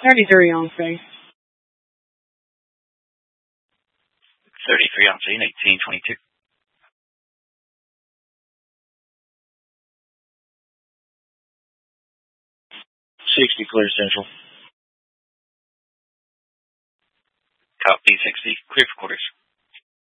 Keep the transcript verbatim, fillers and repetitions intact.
thirty-three on face. thirty-three on scene, eighteen twenty-two. sixty clear central. Copy sixty, clear for quarters.